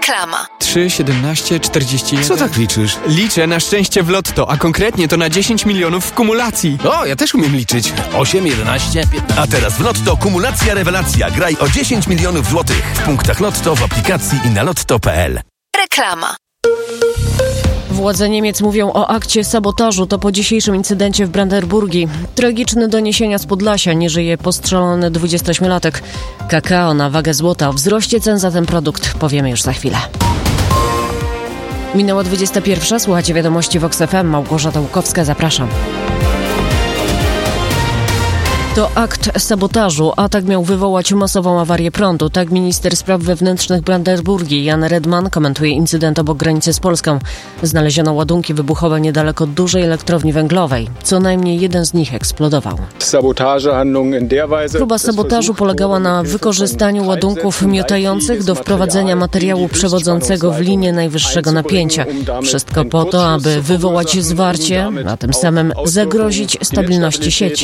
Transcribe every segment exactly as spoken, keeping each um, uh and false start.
Reklama. trzy, siedemnaście, czterdzieści jeden. Co tak liczysz? Liczę na szczęście w lotto, a konkretnie to na dziesięć milionów w kumulacji. O, ja też umiem liczyć. osiem, jedenaście, piętnaście. A teraz w Lotto kumulacja rewelacja. Graj o dziesięć milionów złotych w punktach Lotto, w aplikacji i na lotto kropka p l. Reklama. Władze Niemiec mówią o akcie sabotażu. To po dzisiejszym incydencie w Brandenburgii. Tragiczne doniesienia z Podlasia. Nie żyje postrzelony dwudziestoośmiolatek. Kakao na wagę złota. O wzroście cen za ten produkt powiemy już za chwilę. Minęła dwudziesta pierwsza. Słuchacie wiadomości Vox F M. Małgorzata Łukowska. Zapraszam. To akt sabotażu. Atak miał wywołać masową awarię prądu. Tak minister spraw wewnętrznych Brandenburgii Jan Redman komentuje incydent obok granicy z Polską. Znaleziono ładunki wybuchowe niedaleko dużej elektrowni węglowej. Co najmniej jeden z nich eksplodował. Próba sabotażu polegała na wykorzystaniu ładunków miotających do wprowadzenia materiału przewodzącego w linię najwyższego napięcia. Wszystko po to, aby wywołać zwarcie, a tym samym zagrozić stabilności sieci.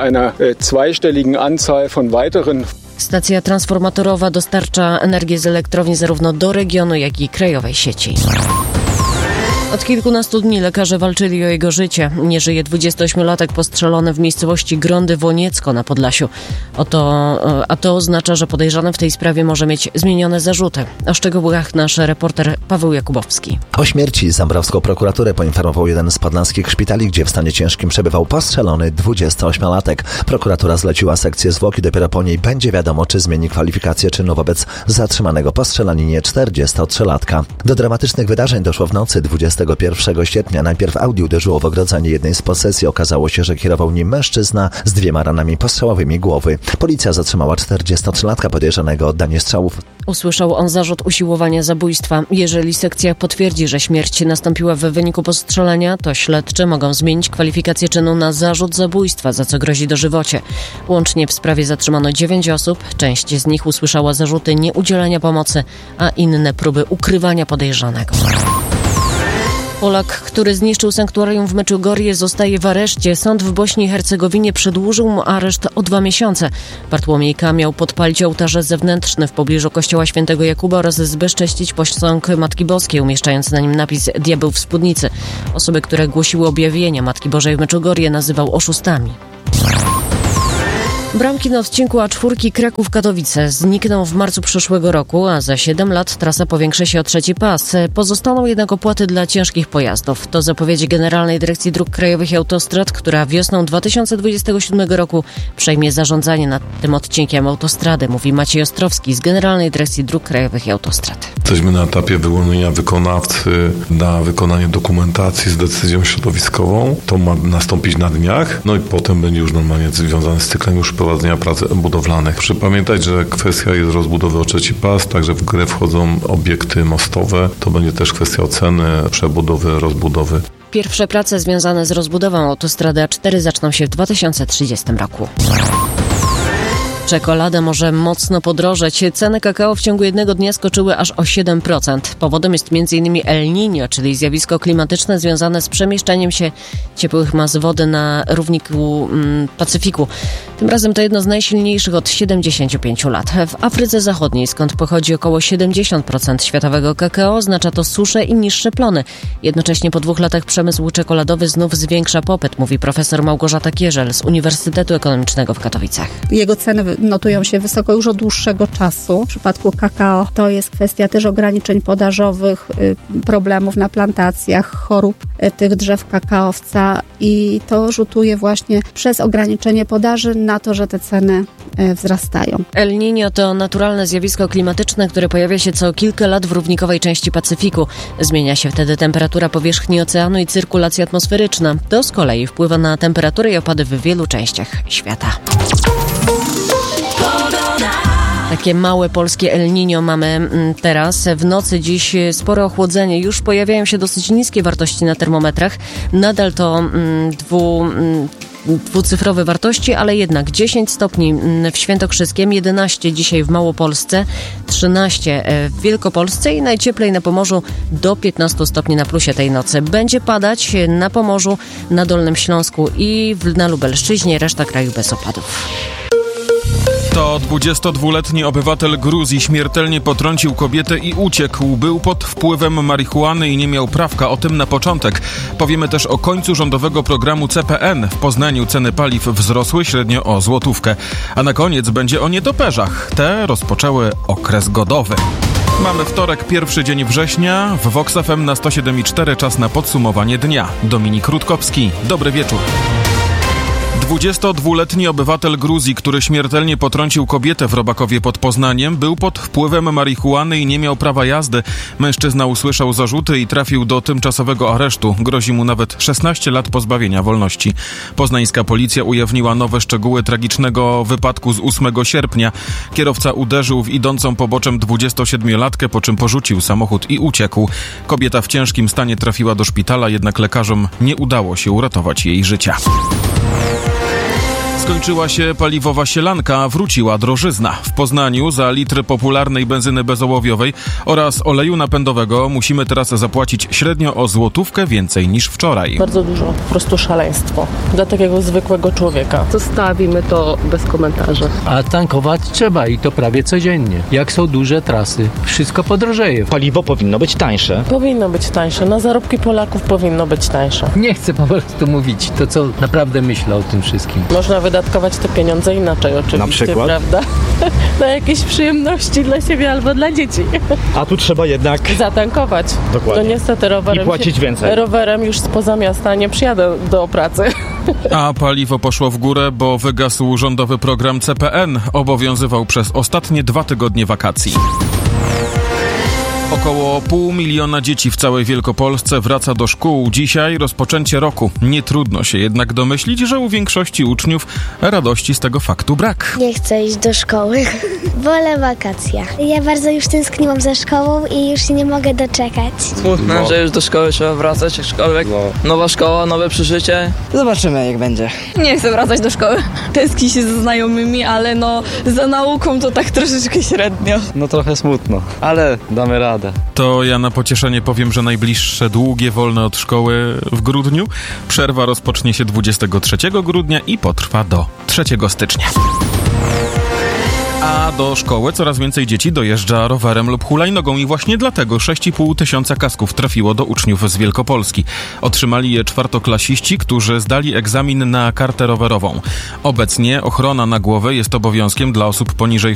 Stacja transformatorowa dostarcza energię z elektrowni zarówno do regionu, jak i krajowej sieci. Od kilkunastu dni lekarze walczyli o jego życie. Nie żyje dwudziestoośmiolatek postrzelony w miejscowości Grądy Woniecko na Podlasiu. Oto, a to oznacza, że podejrzany w tej sprawie może mieć zmienione zarzuty. O szczegółach nasz reporter Paweł Jakubowski. O śmierci Zambrowską prokuraturę poinformował jeden z podlaskich szpitali, gdzie w stanie ciężkim przebywał postrzelony dwudziestoośmiolatek. Prokuratura zleciła sekcję zwłoki, dopiero po niej będzie wiadomo, czy zmieni kwalifikację czynu wobec zatrzymanego po strzelaninie czterdziestotrzylatka. Do dramatycznych wydarzeń doszło w nocy dwudziestego pierwszego sierpnia. Najpierw Audi uderzyło w ogrodzenie jednej z posesji. Okazało się, że kierował nim mężczyzna z dwiema ranami postrzałowymi głowy. Policja zatrzymała czterdziestotrzylatka podejrzanego o oddanie strzałów. Usłyszał on zarzut usiłowania zabójstwa. Jeżeli sekcja potwierdzi, że śmierć nastąpiła w wyniku postrzelenia, to śledczy mogą zmienić kwalifikację czynu na zarzut zabójstwa, za co grozi dożywocie. Łącznie w sprawie zatrzymano dziewięć osób. Część z nich usłyszała zarzuty nieudzielenia pomocy, a inne próby ukrywania podejrzanego. Polak, który zniszczył sanktuarium w Meczugorje, zostaje w areszcie. Sąd w Bośni i Hercegowinie przedłużył mu areszt o dwa miesiące. Bartłomiej K. miał podpalić ołtarze zewnętrzne w pobliżu kościoła Świętego Jakuba oraz zbezcześcić posąg Matki Boskiej, umieszczając na nim napis Diabeł w spódnicy. Osoby, które głosiły objawienia Matki Bożej w Meczugorje, nazywał oszustami. Bramki na odcinku A cztery Kraków-Katowice znikną w marcu przyszłego roku, a za siedem lat trasa powiększy się o trzeci pas. Pozostaną jednak opłaty dla ciężkich pojazdów. To zapowiedzi Generalnej Dyrekcji Dróg Krajowych i Autostrad, która wiosną dwa tysiące dwudziestego siódmego roku przejmie zarządzanie nad tym odcinkiem autostrady, mówi Maciej Ostrowski z Generalnej Dyrekcji Dróg Krajowych i Autostrad. Jesteśmy na etapie wyłonienia wykonawcy na wykonanie dokumentacji z decyzją środowiskową. To ma nastąpić na dniach, no i potem będzie już normalnie związany z cyklem już prowadzenia prac budowlanych. Proszę pamiętać, że kwestia jest rozbudowy o trzeci pas, także w grę wchodzą obiekty mostowe. To będzie też kwestia oceny, przebudowy, rozbudowy. Pierwsze prace związane z rozbudową autostrady A cztery zaczną się w dwa tysiące trzydziestym roku. Czekolada może mocno podrożeć. Ceny kakao w ciągu jednego dnia skoczyły aż o siedem procent. Powodem jest m.in. El Niño, czyli zjawisko klimatyczne związane z przemieszczaniem się ciepłych mas wody na równiku mm, Pacyfiku. Tym razem to jedno z najsilniejszych od siedemdziesięciu pięciu lat. W Afryce Zachodniej, skąd pochodzi około siedemdziesiąt procent światowego kakao, oznacza to susze i niższe plony. Jednocześnie po dwóch latach przemysł czekoladowy znów zwiększa popyt, mówi profesor Małgorzata Kierzel z Uniwersytetu Ekonomicznego w Katowicach. Jego ceny notują się wysoko już od dłuższego czasu. W przypadku kakao to jest kwestia też ograniczeń podażowych, problemów na plantacjach, chorób tych drzew kakaowca i to rzutuje właśnie przez ograniczenie podaży na to, że te ceny wzrastają. El Niño to naturalne zjawisko klimatyczne, które pojawia się co kilka lat w równikowej części Pacyfiku. Zmienia się wtedy temperatura powierzchni oceanu i cyrkulacja atmosferyczna. To z kolei wpływa na temperaturę i opady w wielu częściach świata. Takie małe polskie El Niño mamy teraz. W nocy dziś spore ochłodzenie. Już pojawiają się dosyć niskie wartości na termometrach. Nadal to dwu... dwucyfrowe wartości, ale jednak dziesięć stopni w Świętokrzyskiem, jedenaście dzisiaj w Małopolsce, trzynaście w Wielkopolsce i najcieplej na Pomorzu do piętnastu stopni na plusie tej nocy. Będzie padać na Pomorzu, na Dolnym Śląsku i na Lubelszczyźnie, reszta kraju bez opadów. To dwudziestodwuletni obywatel Gruzji śmiertelnie potrącił kobietę i uciekł. Był pod wpływem marihuany i nie miał prawka. O tym na początek. Powiemy też o końcu rządowego programu C P N. W Poznaniu ceny paliw wzrosły średnio o złotówkę. A na koniec będzie o nietoperzach. Te rozpoczęły okres godowy. Mamy wtorek, pierwszy dzień września. W Vox F M na sto siedem i cztery czas na podsumowanie dnia. Dominik Rutkowski. Dobry wieczór. dwudziestodwuletni obywatel Gruzji, który śmiertelnie potrącił kobietę w Robakowie pod Poznaniem, był pod wpływem marihuany i nie miał prawa jazdy. Mężczyzna usłyszał zarzuty i trafił do tymczasowego aresztu. Grozi mu nawet szesnaście lat pozbawienia wolności. Poznańska policja ujawniła nowe szczegóły tragicznego wypadku z ósmego sierpnia. Kierowca uderzył w idącą poboczem dwudziestosiedmiolatkę, po czym porzucił samochód i uciekł. Kobieta w ciężkim stanie trafiła do szpitala, jednak lekarzom nie udało się uratować jej życia. Skończyła się paliwowa sielanka, wróciła drożyzna. W Poznaniu za litr popularnej benzyny bezołowiowej oraz oleju napędowego musimy teraz zapłacić średnio o złotówkę więcej niż wczoraj. Bardzo dużo, po prostu szaleństwo dla takiego zwykłego człowieka. Zostawimy to bez komentarzy. A tankować trzeba i to prawie codziennie. Jak są duże trasy, wszystko podrożeje. Paliwo powinno być tańsze. Powinno być tańsze. Na zarobki Polaków powinno być tańsze. Nie chcę po prostu mówić to, co naprawdę myślę o tym wszystkim. Można wydatkować te pieniądze inaczej oczywiście, na przykład? Prawda? Na jakieś przyjemności dla siebie albo dla dzieci. A tu trzeba jednak zatankować. Dokładnie. No niestety rowerem i płacić się, więcej. Rowerem już spoza miasta nie przyjadę do pracy. A paliwo poszło w górę, bo wygasł rządowy program C P N. Obowiązywał przez ostatnie dwa tygodnie wakacji. Około pół miliona dzieci w całej Wielkopolsce wraca do szkół. Dzisiaj rozpoczęcie roku. Nie trudno się jednak domyślić, że u większości uczniów radości z tego faktu brak. Nie chcę iść do szkoły. Wolę wakacje. Ja bardzo już tęskniłam za szkołą i już się nie mogę doczekać. Smutne, no. że już do szkoły trzeba wracać, aczkolwiek no. nowa szkoła, nowe przeżycie. Zobaczymy, jak będzie. Nie chcę wracać do szkoły. Tęskni się ze znajomymi, ale no za nauką to tak troszeczkę średnio. No trochę smutno, ale damy radę. To ja na pocieszenie powiem, że najbliższe długie wolne od szkoły w grudniu. Przerwa rozpocznie się dwudziestego trzeciego grudnia i potrwa do trzeciego stycznia. A do szkoły coraz więcej dzieci dojeżdża rowerem lub hulajnogą i właśnie dlatego sześć i pół tysiąca kasków trafiło do uczniów z Wielkopolski. Otrzymali je czwartoklasiści, którzy zdali egzamin na kartę rowerową. Obecnie ochrona na głowę jest obowiązkiem dla osób poniżej